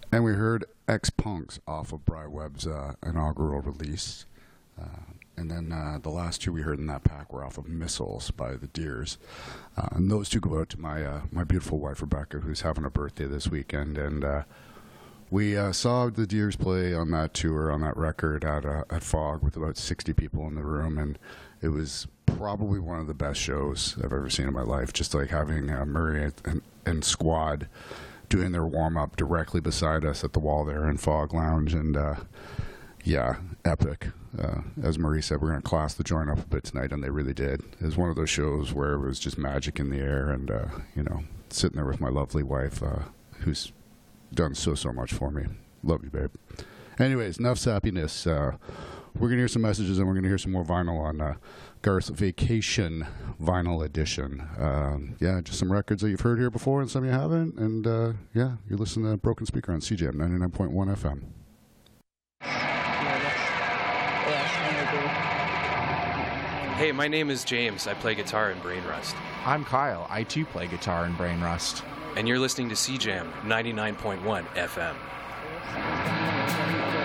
And we heard X-Punks off of Bry Webb's inaugural release. And then the last two we heard in that pack were off of Missiles by the Deers. And those two go out to my beautiful wife, Rebecca, who's having a birthday this weekend. And we saw the Deers play on that tour, on that record at Fog with about 60 people in the room. And it was probably one of the best shows I've ever seen in my life. Just like having Murray and Squad doing their warm-up directly beside us at the wall there in Fog Lounge. And yeah, epic. As Marie said, we're going to class the joint up a bit tonight, and they really did. It was one of those shows where it was just magic in the air, and, sitting there with my lovely wife, who's done so much for me. Love you, babe. Anyways, enough sappiness. We're going to hear some messages, and we're going to hear some more vinyl on Garth's Vacation Vinyl Edition. Just some records that you've heard here before and some you haven't. And, you're listening to Broken Speaker on CJM 99.1 FM. Hey, my name is James. I play guitar in Brain Rust. I'm Kyle. I too play guitar in Brain Rust. And you're listening to CJAM 99.1 FM.